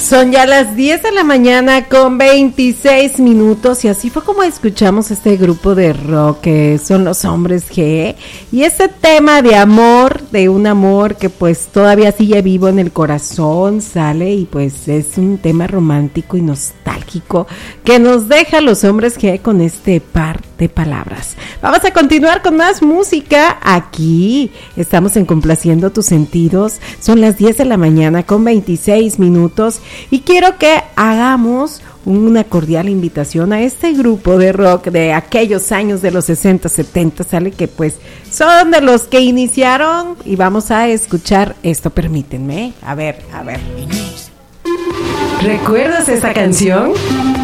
Son ya las 10 de la mañana con 26 minutos y así fue como escuchamos este grupo de rock que son los Hombres G y este tema de amor, de un amor que pues todavía sigue vivo en el corazón, sale y pues es un tema romántico y nostálgico que nos deja los Hombres G con este par de palabras. Vamos a continuar con más música aquí, estamos en Complaciendo tus Sentidos, son las 10 de la mañana con 26 minutos y quiero que hagamos una cordial invitación a este grupo de rock de aquellos años de los 60, 70, sale que pues son de los que iniciaron y vamos a escuchar esto, permítanme, a ver. ¿Recuerdas esta canción?